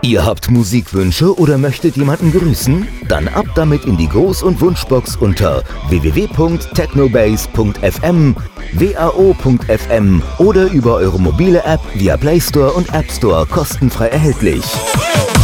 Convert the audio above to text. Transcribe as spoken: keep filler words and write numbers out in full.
Ihr habt Musikwünsche oder möchtet jemanden grüßen? Dann ab damit in die Gruß- und Wunschbox unter w w w punkt technobase punkt f m, w a o punkt f m oder über eure mobile App via Play Store und App Store kostenfrei erhältlich.